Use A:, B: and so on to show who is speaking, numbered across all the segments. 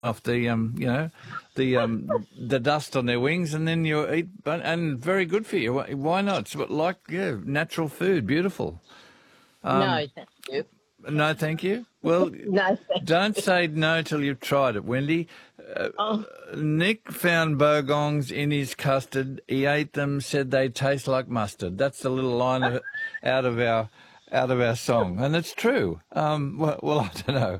A: off the the dust on their wings, and then you eat, and very good for you. Why not? It's like natural food, beautiful.
B: No, thank you.
A: No, thank you. Well,
B: No, thank
A: don't
B: you.
A: say no till you've tried it, Wendy.
B: Oh,
A: Nick found bogongs in his custard. He ate them, said they taste like mustard. That's the little line out of our song, and it's true. Well, I don't know.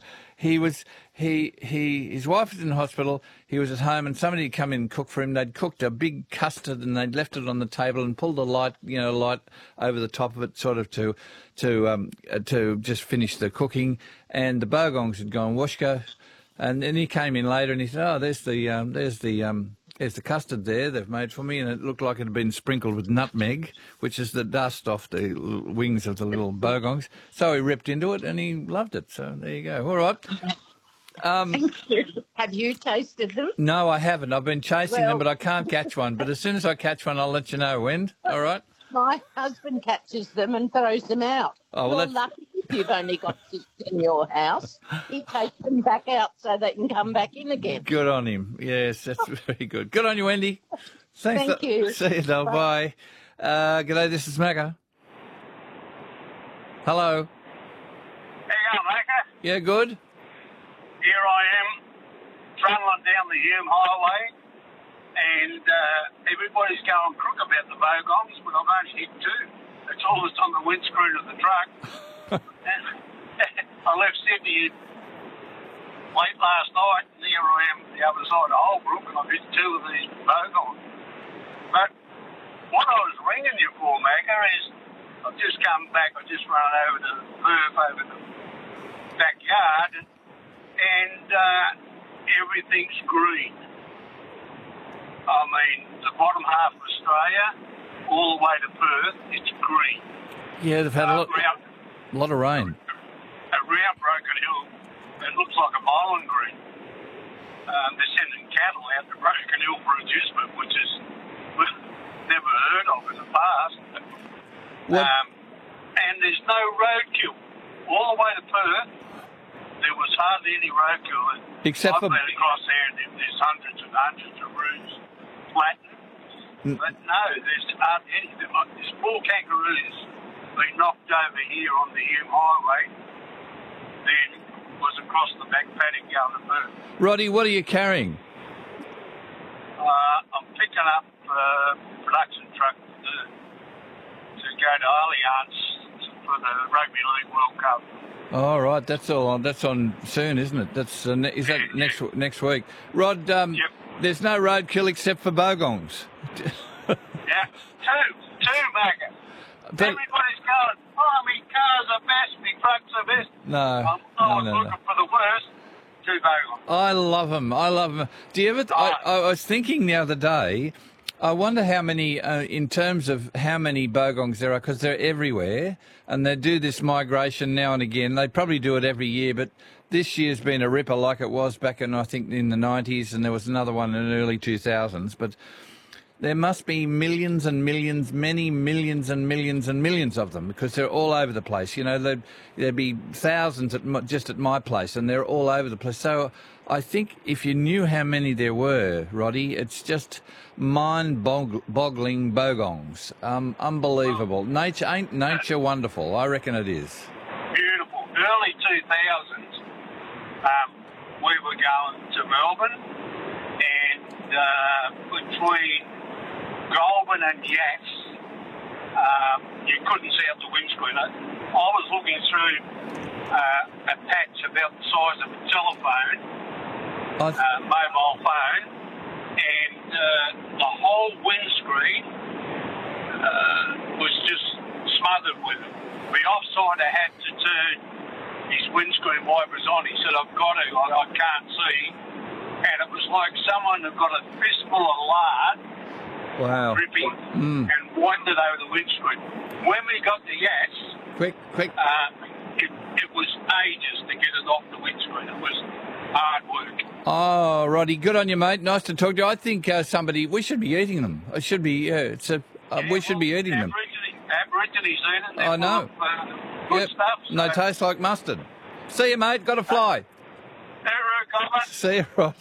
A: His wife was in hospital. He was at home, and somebody had come in and cooked for him. They'd cooked a big custard, and they'd left it on the table and pulled the light over the top of it, sort of to just finish the cooking. And the bogongs had gone whooshka, and then he came in later and he said, "Oh, there's the custard there they've made for me," and it looked like it had been sprinkled with nutmeg, which is the dust off the wings of the little bogongs. So he ripped into it and he loved it. So there you go. All right.
B: thank you. Have you tasted them?
A: No, I haven't. I've been chasing them, but I can't catch one. But as soon as I catch one, I'll let you know, Wend. All right?
B: My husband catches them and throws them out.
A: Oh, well,
B: You're lucky if you've only got 6 in your house. He takes them back out so they can come back in again.
A: Good on him. Yes, that's very good. Good on you, Wendy. Thanks.
B: Thank you.
A: See you, though. Bye. G'day, this is Macca. Hello.
C: How you going, Macca?
A: Yeah, good?
C: Here I am, trundling down the Hume Highway, and everybody's going crook about the bogongs, but I've only hit 2. It's all that's on the windscreen of the truck. And I left Sydney late last night, and here I am the other side of Holbrook, and I've hit 2 of these bogongs. But what I was ringing you for, Macca, is I've just come back. I just run over to the Perth over the backyard, and everything's green. I mean, the bottom half of Australia, all the way to Perth, it's green.
A: Yeah, they've had a lot of rain.
C: Around Broken Hill, it looks like a bowling green. They're sending cattle out to Broken Hill for adjustment, which is never heard of in the past. And there's no roadkill. All the way to Perth, there was hardly any roadkill.
A: Except
C: I've
A: for...
C: been across there and there's hundreds and hundreds of rooms flattened. But no, there's hardly any. There's 4 kangaroos been knocked over here on the Hume Highway, then was across the back paddock going to Perth.
A: Roddy, what are you carrying?
C: I'm picking up a production truck to go to Allianz for the Rugby League World Cup.
A: All right, that's all on. That's on soon, isn't it? That's is that next week? Rod,
C: Yep.
A: There's no roadkill except for bogongs.
C: Yeah, 2, Macca.
A: But
C: Everybody's going, my cars are best, my trucks are best.
A: no,
C: I'm
A: no.
C: looking for the worst. 2 bogongs.
A: I love them. Do you ever? I was thinking the other day. I wonder how many, in terms of how many bogongs there are, because they're everywhere, and they do this migration now and again. They probably do it every year, but this year's been a ripper like it was back in, I think, in the 90s, and there was another one in the early 2000s. But there must be millions and millions, many millions and millions and millions of them, because they're all over the place. You know, there'd be thousands just at my place, and they're all over the place. So I think if you knew how many there were, Roddy, it's just mind-boggling bogongs. Unbelievable. Ain't nature wonderful? I reckon it is.
C: Beautiful. Early 2000s, we were going to Melbourne, and between Goulburn and Yass, you couldn't see up the windscreen. I was looking through a patch about the size of a telephone, mobile phone, and the whole windscreen was just smothered with it. The offsider had to turn his windscreen wipers on. He said, I've got to, I can't see. And it was like someone had got a fistful of lard,
A: Wow.
C: dripping, and wiped it over the windscreen. When we got to Yass,
A: Quick.
C: it was ages to get it off the windscreen. It was hard work.
A: Oh, Roddy, good on you, mate. Nice to talk to you. I think we should be eating them. It should be, we should be eating them.
C: Aborigines eat it.
A: I know.
C: Good stuff.
A: And they taste like mustard. See you, mate. Got to fly.
C: Eric, Corbett.
A: See you, Rod.